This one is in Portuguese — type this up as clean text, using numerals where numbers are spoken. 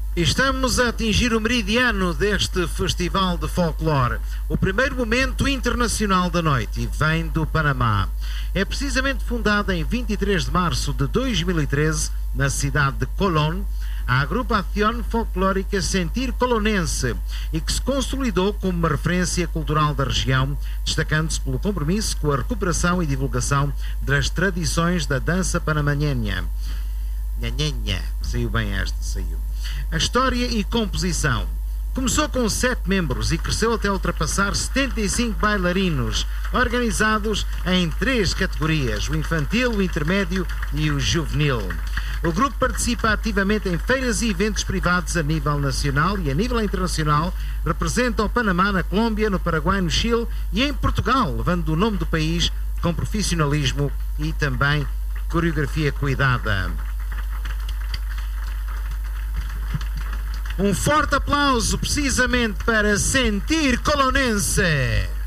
Estamos a atingir o meridiano deste festival de folclore, o primeiro momento internacional da noite, e vem do Panamá. É precisamente fundada em 23 de março de 2013, na cidade de Colón, a agrupação folclórica Sentir Colonense, e que se consolidou como uma referência cultural da região, destacando-se pelo compromisso com a recuperação e divulgação das tradições da dança panamanhenha. Nhanhanha, saiu bem esta, saiu. A história e composição. Começou com 7 membros e cresceu até ultrapassar 75 bailarinos, organizados em 3 categorias, o infantil, o intermédio e o juvenil. O grupo participa ativamente em feiras e eventos privados a nível nacional e a nível internacional, representa o Panamá na Colômbia, no Paraguai, no Chile e em Portugal, levando o nome do país com profissionalismo e também coreografia cuidada. Um forte aplauso precisamente para Sentir Colonense.